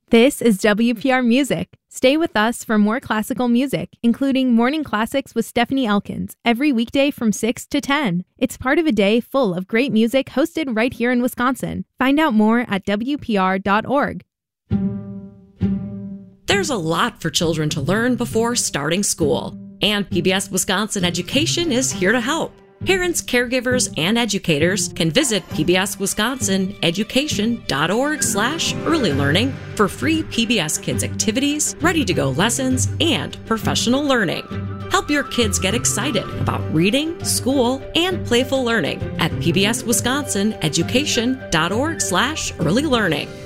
This is WPR Music. Stay with us for more classical music, including Morning Classics with Stephanie Elkins, every weekday from 6 to 10. It's part of a day full of great music hosted right here in Wisconsin. Find out more at WPR.org. There's a lot for children to learn before starting school, and PBS Wisconsin Education is here to help. Parents, caregivers, and educators can visit pbswisconsineducation.org/early learning for free PBS Kids activities, ready-to-go lessons, and professional learning. Help your kids get excited about reading, school, and playful learning at pbswisconsineducation.org/early learning.